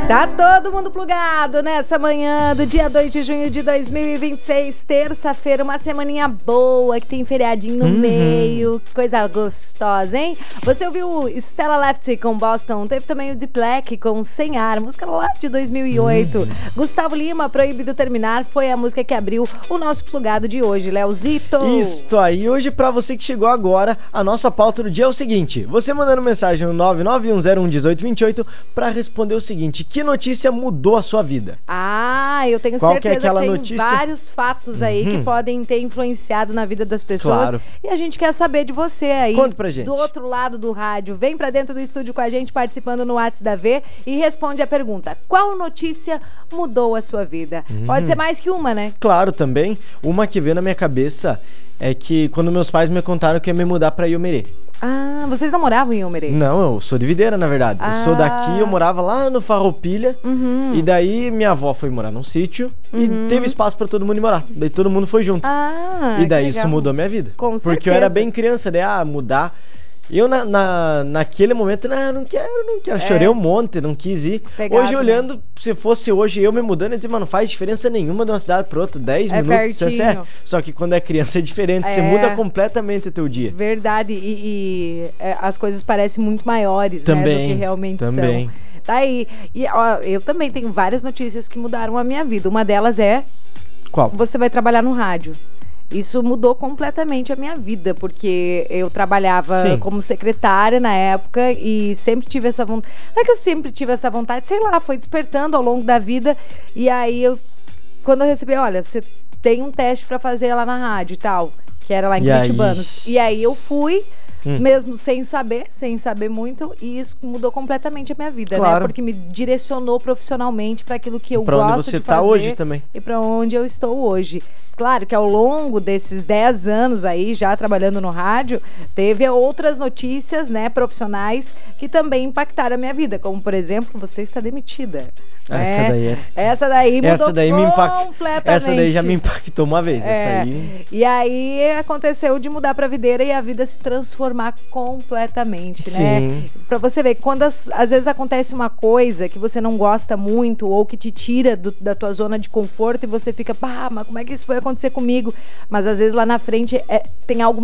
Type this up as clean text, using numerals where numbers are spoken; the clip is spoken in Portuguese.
Tá todo mundo plugado nessa manhã do dia 2 de junho de 2026, terça-feira, uma semaninha boa, que tem feriadinho no meio, que coisa gostosa, hein? Você ouviu Stella Left com Boston, teve também o The Black com Sem Ar, música lá de 2008. Gustavo Lima, Proibido Terminar, foi a música que abriu o nosso plugado de hoje, Leozito. Isso aí, hoje pra você que chegou agora, a nossa pauta do dia é o seguinte, você mandando mensagem no 991011828 pra responder o seguinte, que notícia mudou a sua vida? Ah, eu tenho Qual certeza que é aquela que tem notícia? vários fatos aí que podem ter influenciado na vida das pessoas. Claro. E a gente quer saber de você aí. Conta pra gente. Do outro lado do rádio. Vem pra dentro do estúdio com a gente, participando no WhatsApp da V e responde a pergunta: qual notícia mudou a sua vida? Pode ser mais que uma, né? Claro, também, uma que veio na minha cabeça é que quando meus pais me contaram que ia me mudar pra Iomerê. Ah, vocês não moravam em Iomerê? Não, eu sou de Videira, na verdade. Eu sou daqui, eu morava lá no Farroupilha. E daí minha avó foi morar num sítio e teve espaço pra todo mundo ir morar. Daí todo mundo foi junto. Ah, E daí que isso legal. mudou minha vida. Com Porque certeza. eu era bem criança, né? Mudar. Eu naquele momento, não quero. Chorei um monte, não quis ir. Pegado, hoje, né? olhando, se fosse hoje eu me mudando, eu ia dizer, mano, não faz diferença nenhuma de uma cidade pra outra. 10 É minutos. pertinho. Só que quando é criança é diferente. Você É. muda completamente o teu dia. Verdade, as coisas parecem muito maiores, né, do que realmente são. Tá aí. E ó, eu também tenho várias notícias que mudaram a minha vida. Uma delas é: Qual? você vai trabalhar no rádio. Isso mudou completamente a minha vida, porque eu trabalhava Sim. como secretária na época e sempre tive essa vontade. Não é que eu sempre tive essa vontade, sei lá, foi despertando ao longo da vida. E aí, quando eu recebi, olha, você tem um teste pra fazer lá na rádio e tal, que era lá em E aí? Curitibanos. E aí eu fui, mesmo sem saber muito, e isso mudou completamente a minha vida, né? Claro. Porque me direcionou profissionalmente para aquilo que eu Pra onde gosto você de tá fazer hoje também. e para onde eu estou hoje. Claro que ao longo desses 10 anos aí, já trabalhando no rádio, teve outras notícias, né, profissionais que também impactaram a minha vida, como, por exemplo, você está demitida. Essa daí mudou completamente. Essa daí já me impactou uma vez. Essa aí... E aí aconteceu de mudar pra videira e a vida se transformar completamente, né? Sim. Pra você ver, quando às vezes acontece uma coisa que você não gosta muito ou que te tira da tua zona de conforto e você fica, pá, mas como é que isso foi acontecer comigo? Mas às vezes lá na frente tem algo